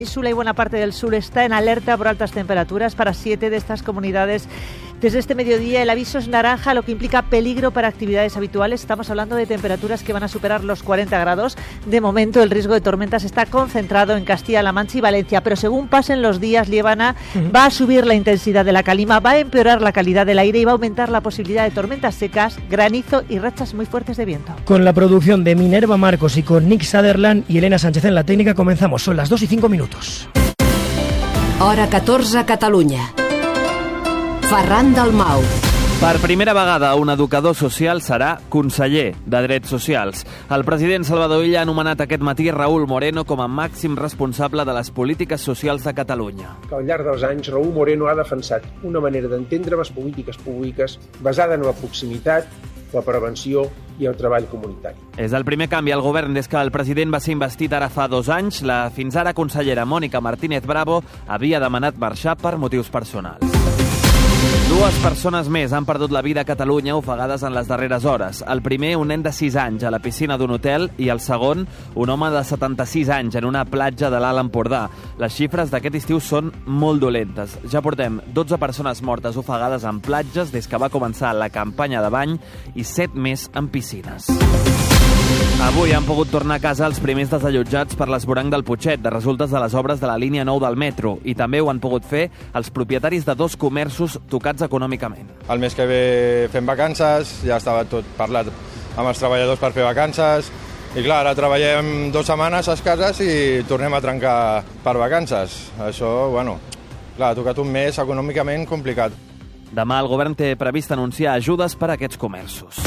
Península y buena parte del sur está en alerta por altas temperaturas para 7 de estas comunidades. Desde este mediodía el aviso es naranja, lo que implica peligro para actividades habituales. Estamos hablando de temperaturas que van a superar los 40 grados. De momento el riesgo de tormentas está concentrado en Castilla-La Mancha y Valencia, pero según pasen los días, Liébana, va a subir la intensidad de la calima, va a empeorar la calidad del aire y va a aumentar la posibilidad de tormentas secas, granizo y rachas muy fuertes de viento. Con la producción de Minerva Marcos y con Nick Sutherland y Elena Sánchez en la técnica comenzamos. Son las 2 y 5 minutos. Hora 14 a Catalunya. Ferran Dalmau. Per primera vegada, un educador social serà conseller de Drets Socials. El president Salvador Illa ha anomenat aquest matí Raúl Moreno com a màxim responsable de les polítiques socials de Catalunya. Al llarg dels anys, Raúl Moreno ha defensat una manera d'entendre les polítiques públiques basada en la proximitat, la prevenció i el treball comunitari. És el primer canvi al govern des que el president va ser investit ara fa 2 anys. La fins ara consellera Mònica Martínez Bravo havia demanat marxar per motius personals. 2 persones més han perdut la vida a Catalunya ofegades en les darreres hores. El primer, un nen de 6 anys a la piscina d'un hotel, i el segon, un home de 76 anys en una platja de l'Alt Empordà. Les xifres d'aquest estiu són molt dolentes. Ja portem 12 persones mortes ofegades en platges des que va començar la campanya de bany i 7 més en piscines. Avui han pogut tornar a casa els primers desallotjats per l'esvoranc del Putxet de resultes de les obres de la línia 9 del metro, i també ho han pogut fer els propietaris de 2 comerços tocats econòmicament. El mes que ve fem vacances, ja estava tot parlat amb els treballadors per fer vacances, i clar, ara treballem 2 setmanes a les cases i tornem a trencar per vacances. Això, bueno, clar, ha tocat un mes econòmicament complicat. Demà el govern té previst anunciar ajudes per a aquests comerços.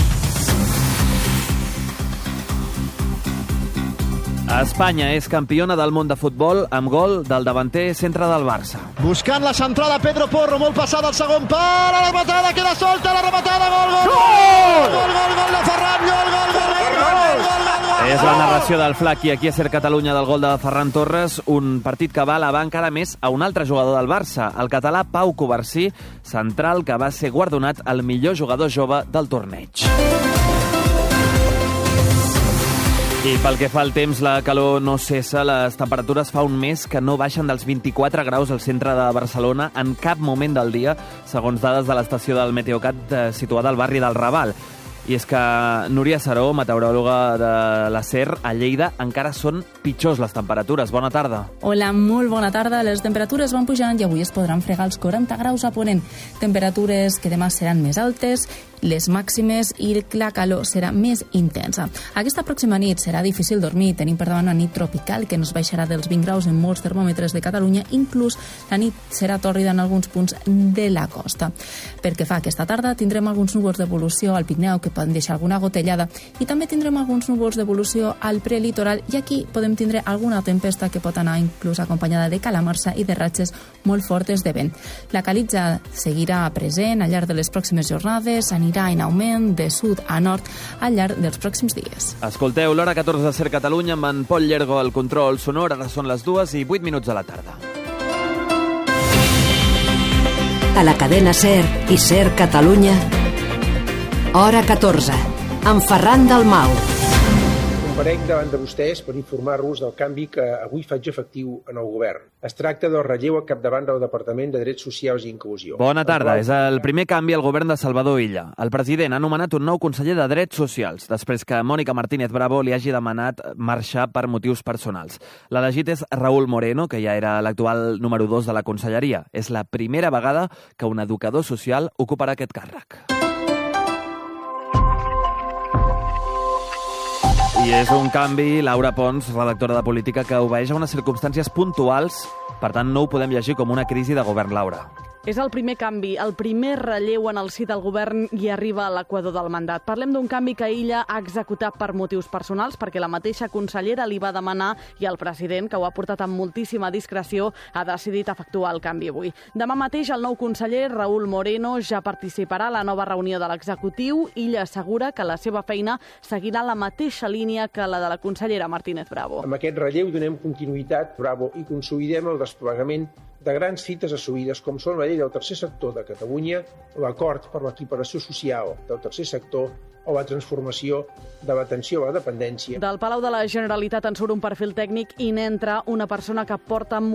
Espanya és campiona del món de futbol amb gol del davanter centre del Barça. Buscant la centrada, Pedro Porro, molt passada al segon pal, a la rematada, queda solta, la rematada, gol, gol, gol, gol, gol, gol de Ferran, gol, gol, gol, gol, gol. És la narració del Flac i aquí a Ser Catalunya del gol de Ferran Torres, un partit que va elevar encara més a un altre jugador del Barça, el català Pau Covarsí, central que va ser guardonat el millor jugador jove del torneig. I pel que fa al temps, la calor no cessa. Les temperatures fa un mes que no baixen dels 24 graus al centre de Barcelona en cap moment del dia, segons dades de l'estació del Meteocat situada al barri del Raval. I és que Núria Saró, meteoròloga de la SER, a Lleida, encara són pitjors les temperatures. Bona tarda. Hola, molt bona tarda. Les temperatures van pujant i avui es podran fregar els 40 graus a Ponent. Temperatures que demà seran més altes, les màximes, i la calor serà més intensa. Aquesta pròxima nit serà difícil dormir. Tenim per davant una nit tropical que nos baixarà dels 20 graus en molts termòmetres de Catalunya. Inclús la nit serà tòrrida en alguns punts de la costa. Per que fa aquesta tarda tindrem alguns núvols d'evolució al Pirineu que poden deixar alguna gotellada, i també tindrem alguns núvols d'evolució al prelitoral, i aquí podem tindre alguna tempesta que pot anar inclús acompanyada de calamarsa i de ratxes molt fortes de vent. La calitza seguirà present al llarg de les pròximes jornades, anirà en augment de sud a nord al llarg dels pròxims dies. Escolteu l'Hora 14 de Ser Catalunya amb en Pol Llergo al control sonor. Ara són les 2 i 8 minuts de la tarda. A la cadena SER i Ser Catalunya, Hora 14, amb Ferran Dalmau. Comparec davant de vostès per informar-vos del canvi que avui faig efectiu en el govern. Es tracta del relleu al capdavant del Departament de Drets Socials i Inclusió. Bona tarda. És el primer canvi al govern de Salvador Illa. El president ha nomenat un nou conseller de Drets Socials, després que Mònica Martínez Bravo li hagi demanat marxar per motius personals. L'elegit és Raúl Moreno, que ja era l'actual número 2 de la conselleria. És la primera vegada que un educador social ocuparà aquest càrrec. I és un canvi, Laura Pons, redactora de política, que obeeix a unes circumstàncies puntuals, per tant no ho podem llegir com una crisi de govern, Laura. És el primer canvi, el primer relleu en el si del govern i arriba a l'equador del mandat. Parlem d'un canvi que Illa ha executat per motius personals, perquè la mateixa consellera li va demanar, i el president, que ho ha portat amb moltíssima discreció, ha decidit efectuar el canvi avui. Demà mateix el nou conseller, Raúl Moreno, ja participarà a la nova reunió de l'executiu. Illa assegura que la seva feina seguirà la mateixa línia que la de la consellera Martínez Bravo. Amb aquest relleu donem continuïtat, Bravo, i consolidem el desplegament de grans fites assolides com són la llei del tercer sector de Catalunya, l'acord per l'equiparació social del tercer sector o la transformació de l'atenció a la dependència. Del Palau de la Generalitat en surt un perfil tècnic i n'entra una persona que porta